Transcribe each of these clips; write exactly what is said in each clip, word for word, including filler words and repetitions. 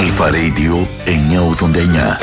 Αλφα Radio εννιακόσια ογδόντα εννιά.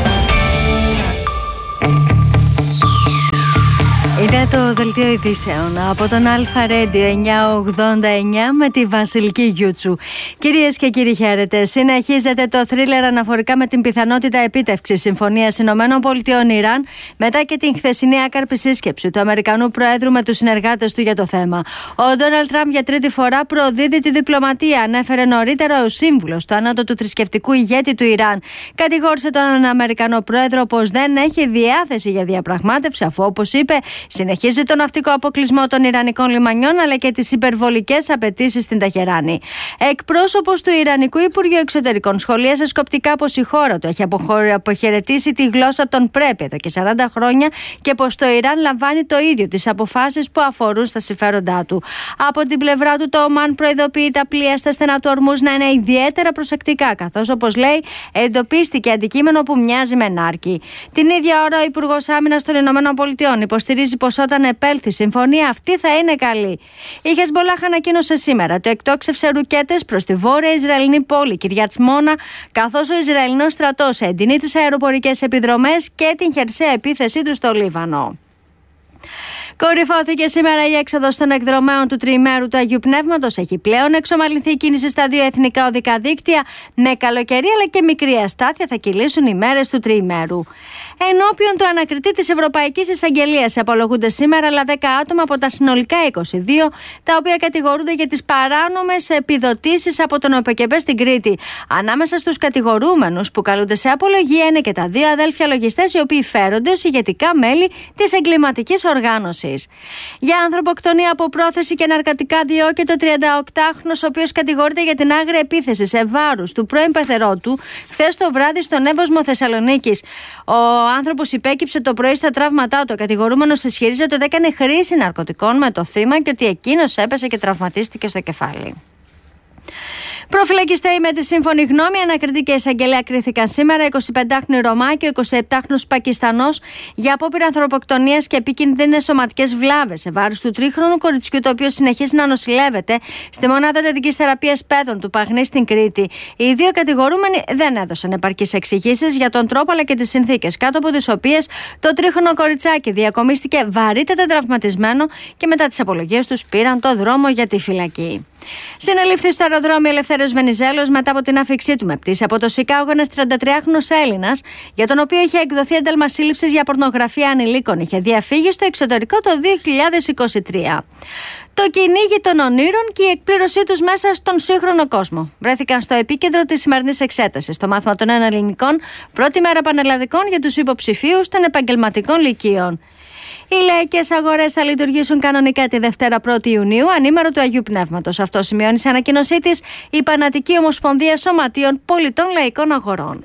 Είναι το δελτίο ειδήσεων από τον Αλφα Radio εννιακόσια ογδόντα εννιά με τη Βασιλική Γιούτσου. Κυρίες και κύριοι, χαίρετε. Συνεχίζεται το θρίλερ αναφορικά με την πιθανότητα επίτευξης συμφωνίας ΗΠΑ-Ιράν μετά και την χθεσινή άκαρπη σύσκεψη του Αμερικανού Προέδρου με τους συνεργάτες του για το θέμα. Ο Ντόναλντ Τραμπ για τρίτη φορά προδίδει τη διπλωματία, ανέφερε νωρίτερα ο σύμβουλος του ανώτατου θρησκευτικού ηγέτη του Ιράν. Κατηγόρησε τον Αμερικανό Πρόεδρο πως δεν έχει διάθεση για διαπραγμάτευση, αφού, όπως είπε, συνεχίζει τον ναυτικό αποκλεισμό των Ιρανικών λιμανιών αλλά και τις υπερβολικές απαιτήσεις στην Τεχεράνη. Εκπρόσωπος του Ιρανικού Υπουργείου Εξωτερικών σχολίασε σκοπτικά πως η χώρα του έχει αποχαιρετήσει τη γλώσσα των πρέπει εδώ και σαράντα χρόνια και πως το Ιράν λαμβάνει το ίδιο τις αποφάσεις που αφορούν στα συμφέροντά του. Από την πλευρά του, το Ομάν προειδοποιεί τα πλοία στα στενά του Ορμούζ να είναι ιδιαίτερα προσεκτικά, καθώς, όπως λέει, εντοπίστηκε αντικείμενο που μοιάζει με νάρκη. Την ίδια ώρα, ο Υπουργός Άμυνας των ΗΠΑ υποστηρίζει πως όταν επέλθει η συμφωνία αυτή θα είναι καλή. Η Χεσμπολάχ ανακοίνωσε σήμερα ότι εκτόξευσε ρουκέτες προς τη βόρεια Ισραηλινή πόλη Κυριάτ Σμόνα, καθώς ο Ισραηλινός στρατός εντείνει τις αεροπορικές επιδρομές και την χερσαία επίθεσή του στο Λίβανο. Κορυφώθηκε σήμερα η έξοδος των εκδρομέων του τριημέρου του Αγίου Πνεύματος. Έχει πλέον εξομαλυνθεί η κίνηση στα δύο εθνικά οδικά δίκτυα. Με καλοκαιρία αλλά και μικρή αστάθεια θα κυλήσουν οι μέρες του τριημέρου. Ενώπιον του ανακριτή της Ευρωπαϊκής Εισαγγελίας απολογούνται σήμερα άλλα δέκα άτομα από τα συνολικά είκοσι δύο, τα οποία κατηγορούνται για τις παράνομες επιδοτήσεις από τον ΟΠΕΚΕΠΕ στην Κρήτη. Ανάμεσα στους κατηγορούμενους που καλούνται σε απολογία είναι και τα δύο αδέλφια λογιστές, οι οποίοι φέρονται ως ηγετικά μέλη της εγκληματικής οργάνωσης. Για ανθρωποκτονία από πρόθεση και ναρκωτικά διώκεται ο τριανταοκτάχρονος, ο οποίος κατηγορείται για την άγρια επίθεση σε βάρος του πρώην πεθερό του χθες το βράδυ στον Εύωσμο Θεσσαλονίκης. Ο άνθρωπος υπέκυψε το πρωί στα τραύματά του. Ο κατηγορούμενος ισχυρίζεται ότι έκανε χρήση ναρκωτικών με το θύμα και ότι εκείνος έπεσε και τραυματίστηκε στο κεφάλι. Προφυλακιστέοι με τη σύμφωνη γνώμη, ανακριτή και εισαγγελέα κρίθηκαν σήμερα εικοσιπεντάχρονη Ρωμά και ο εικοσιεπτάχρονος Πακιστανός για απόπειρα ανθρωποκτονίας και επικίνδυνες σωματικές βλάβες σε βάρος του τρίχρονου κοριτσιού, το οποίο συνεχίζει να νοσηλεύεται στη μονάδα εντατικής θεραπείας παιδών του Παγνή στην Κρήτη. Οι δύο κατηγορούμενοι δεν έδωσαν επαρκείς εξηγήσεις για τον τρόπο αλλά και τις συνθήκες κάτω από τις οποίες το τρίχρονο κοριτσάκι διακομίστηκε βαρύτατα τραυματισμένο και μετά τις απολογίες τους πήραν το δρόμο για τη φυλακή. Συνελήφθη στο αεροδρόμιο Ελευθέριος Βενιζέλος μετά από την άφηξή του με πτήση από το Σικάγο ένας τριαντατριάχρονος Έλληνας, για τον οποίο είχε εκδοθεί ένταλμα σύλληψης για πορνογραφία ανηλίκων. Είχε διαφύγει στο εξωτερικό το δύο χιλιάδες είκοσι τρία. Το κυνήγι των ονείρων και η εκπλήρωσή τους μέσα στον σύγχρονο κόσμο βρέθηκαν στο επίκεντρο της σημερινής εξέτασης στο μάθημα των Ελληνικών, πρώτη μέρα πανελλαδικών για τους υποψηφίους των επαγγελματικών λυκείων. Οι λαϊκές αγορές θα λειτουργήσουν κανονικά τη Δευτέρα πρώτη Ιουνίου, ανήμερο του Αγίου Πνεύματος. Αυτό σημειώνει σε ανακοίνωσή της η Πανατική Ομοσπονδία Σωματείων Πολιτών Λαϊκών Αγορών.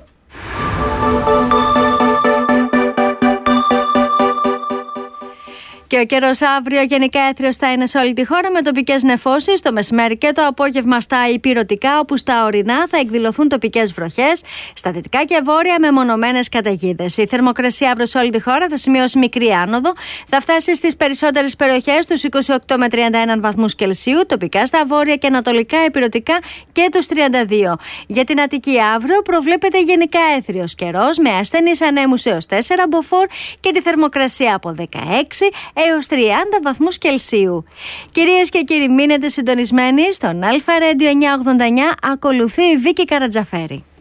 Και ο καιρός αύριο γενικά έθριος θα είναι σε όλη τη χώρα με τοπικές νεφώσεις το μεσημέρι και το απόγευμα στα υπηρωτικά, όπου στα ορεινά θα εκδηλωθούν τοπικές βροχές, στα δυτικά και βόρεια με μονομένες καταιγίδες. Η θερμοκρασία αύριο σε όλη τη χώρα θα σημειώσει μικρή άνοδο, θα φτάσει στις περισσότερες περιοχές τους είκοσι οκτώ με τριάντα ένα βαθμούς Κελσίου, τοπικά στα βόρεια και ανατολικά υπηρωτικά και τους τριάντα δύο. Για την Αττική αύριο προβλέπεται γενικά έθριος καιρός με ασθενείς ανέμους έως τέσσερα μποφόρ και τη θερμοκρασία από δεκαέξι έως τριάντα βαθμούς Κελσίου. Κυρίες και κύριοι, μείνετε συντονισμένοι στον Αλφα Radio εννιακόσια ογδόντα εννιά. Ακολουθεί η Βίκη Καρατζαφέρη.